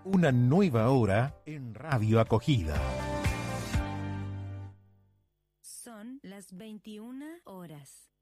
Una nueva hora en Radio Acogida. Son las 21 horas.